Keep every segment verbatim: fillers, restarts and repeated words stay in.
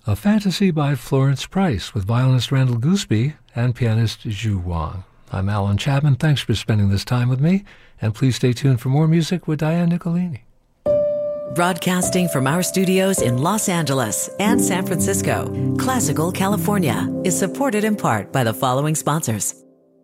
A Fantasy by Florence Price with violinist Randall Gooseby and pianist Zhu Wang. I'm Alan Chapman. Thanks for spending this time with me, and please stay tuned for more music with Diane Nicolini. Broadcasting from our studios in Los Angeles and San Francisco, Classical California is supported in part by the following sponsors.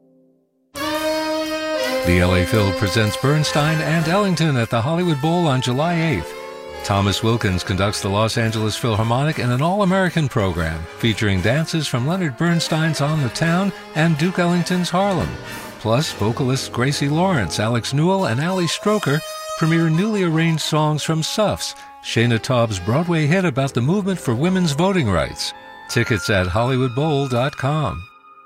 The L A Phil presents Bernstein and Ellington at the Hollywood Bowl on July eighth. Thomas Wilkins conducts the Los Angeles Philharmonic in an all-American program featuring dances from Leonard Bernstein's On the Town and Duke Ellington's Harlem. Plus, vocalists Gracie Lawrence, Alex Newell, and Ali Stroker premiere newly arranged songs from Suffs, Shana Taub's Broadway hit about the movement for women's voting rights. Tickets at hollywood bowl dot com.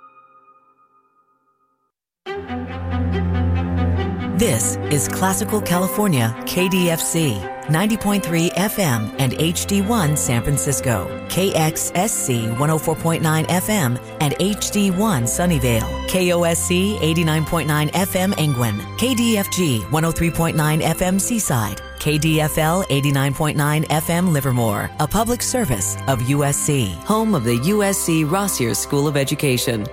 This is Classical California, K D F C, ninety point three F M and H D one San Francisco, K X S C one oh four point nine F M and H D one Sunnyvale, K O S C eighty-nine point nine F M Engwin, K D F G one oh three point nine F M Seaside, K D F L eighty-nine point nine F M Livermore, a public service of U S C, home of the U S C Rossier School of Education.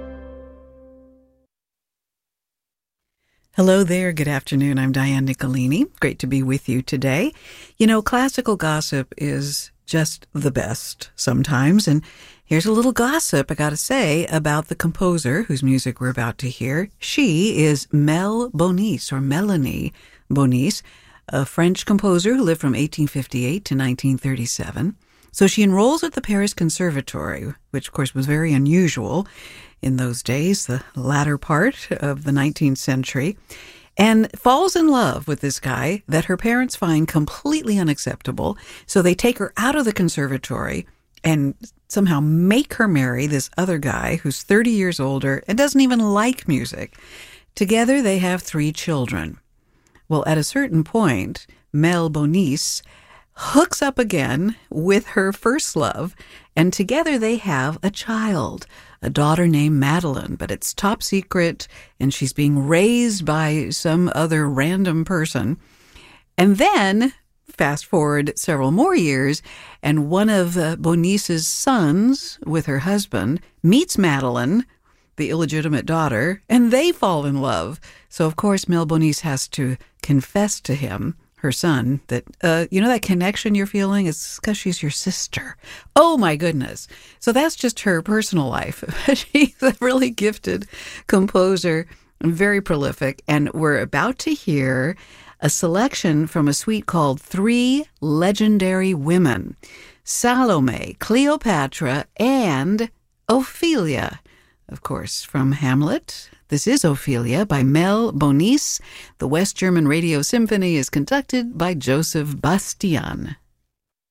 Hello there. Good afternoon. I'm Diane Nicolini. Great to be with you today. You know, classical gossip is just the best sometimes. And here's a little gossip, I got to say, about the composer whose music we're about to hear. She is Mel Bonis, or Melanie Bonis, a French composer who lived from eighteen fifty-eight to nineteen thirty-seven. So she enrolls at the Paris Conservatory, which, of course, was very unusual in those days, the latter part of the nineteenth century, and falls in love with this guy that her parents find completely unacceptable. So they take her out of the conservatory and somehow make her marry this other guy who's thirty years older and doesn't even like music. Together they have three children. Well, at a certain point, Mel Bonis hooks up again with her first love, and together they have a child, a daughter named Madeline, but it's top secret, and she's being raised by some other random person. And then, fast forward several more years, and one of uh, Bonis's sons, with her husband, meets Madeline, the illegitimate daughter, and they fall in love. So, of course, Mel Bonis has to confess to him, her son, that, uh, you know, that connection you're feeling is because she's your sister. Oh, my goodness. So that's just her personal life. She's a really gifted composer, very prolific, and we're about to hear a selection from a suite called Three Legendary Women: Salome, Cleopatra, and Ophelia. Of course, from Hamlet. This is Ophelia by Mel Bonis. The West German Radio Symphony is conducted by Joseph Bastian.